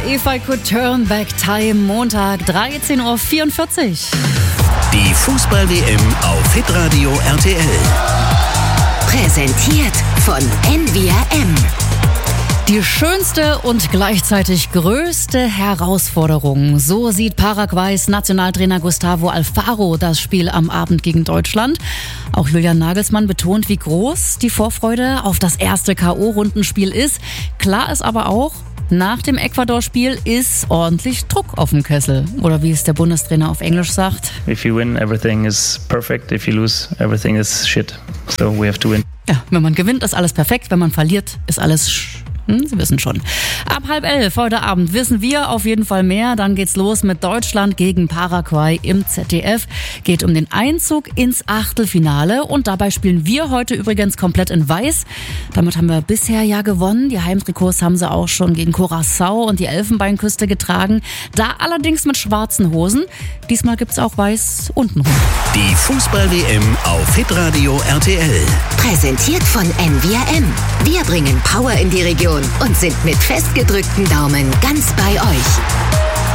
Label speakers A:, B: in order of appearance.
A: If I Could Turn Back Time, Montag, 13.44 Uhr.
B: Die Fußball-WM auf Hitradio RTL.
C: Präsentiert von NVRM.
A: Die schönste und gleichzeitig größte Herausforderung. So sieht Paraguays Nationaltrainer Gustavo Alfaro das Spiel am Abend gegen Deutschland. Auch Julian Nagelsmann betont, wie groß die Vorfreude auf das erste K.O.-Rundenspiel ist. Klar ist aber auch, nach dem Ecuador-Spiel ist ordentlich Druck auf dem Kessel. Oder wie es der Bundestrainer auf Englisch sagt.
D: If you win, everything is perfect. If you lose, everything is shit. So we have to win.
A: Ja, wenn man gewinnt, ist alles perfekt. Wenn man verliert, ist alles Sie wissen schon. Ab 10:30 heute Abend wissen wir auf jeden Fall mehr. Dann geht's los mit Deutschland gegen Paraguay im ZDF. Geht um den Einzug ins Achtelfinale. Und dabei spielen wir heute übrigens komplett in Weiß. Damit haben wir bisher ja gewonnen. Die Heimtrikots haben sie auch schon gegen Curaçao und die Elfenbeinküste getragen. Da allerdings mit schwarzen Hosen. Diesmal gibt's auch Weiß untenrum.
B: Die Fußball-WM auf Hitradio RTL.
C: Präsentiert von NVRM. Wir bringen Power in die Region und sind mit festgedrückten Daumen ganz bei euch.